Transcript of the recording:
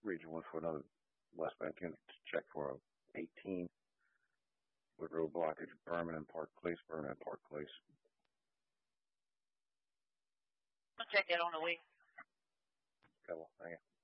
Region 1 for another westbound unit to check for a 18 with road blockage, Birmingham Park Place. I'll check that on the way. Okay, well, thank you.